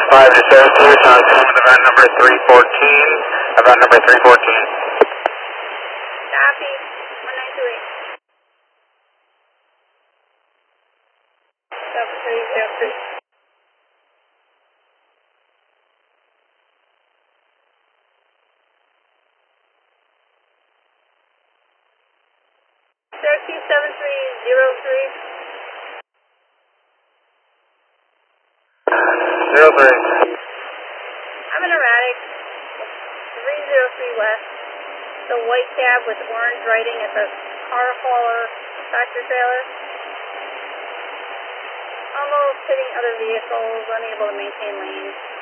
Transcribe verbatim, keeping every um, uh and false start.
five to seven two, so I'm going with event number three fourteen, event number three fourteen. Copy, one nine two eight. seven three zero three. Syracuse seven three zero three. Zero three. I'm an erratic. three zero three west. The white cab with orange writing at the car hauler tractor trailer. Almost hitting other vehicles, unable to maintain lanes.